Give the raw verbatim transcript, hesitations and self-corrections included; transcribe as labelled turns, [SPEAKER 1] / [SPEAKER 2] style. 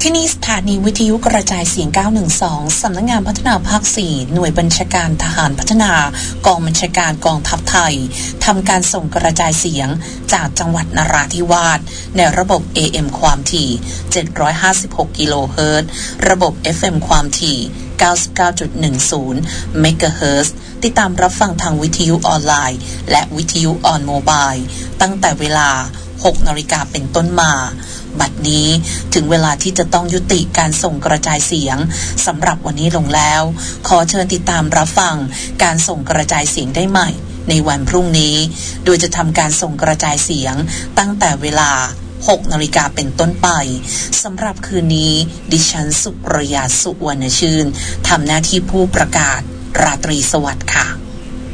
[SPEAKER 1] ที่นี่สถานีวิทยุกระจายเสียงเก้าหนึ่งสองสำนักงานพัฒนาภาคสี่หน่วยบัญชาการทหารพัฒนากองบัญชาการกองทัพไทยทำการส่งกระจายเสียงจากจังหวัดนราธิวาสในระบบ เอ เอ็ม ความถี่เจ็ดร้อยห้าสิบหกกิโลเฮิรตซ์ระบบ เอฟ เอ็ม ความถี่เก้าสิบเก้าจุดหนึ่งศูนย์เมกะเฮิรตซ์ติดตามรับฟังทางวิทยุออนไลน์และวิทยุออนโมบายตั้งแต่เวลาหกนาฬิกาเป็นต้นมาบัดนี้ถึงเวลาที่จะต้องยุติการส่งกระจายเสียงสำหรับวันนี้ลงแล้วขอเชิญติดตามรับฟังการส่งกระจายเสียงได้ใหม่ในวันพรุ่งนี้โดยจะทำการส่งกระจายเสียงตั้งแต่เวลาหกนาฬิกาเป็นต้นไปสำหรับคืนนี้ดิฉันสุรยาสุวรรณชื่นทำหน้าที่ผู้ประกาศราตรีสวัสดิ์ค่ะ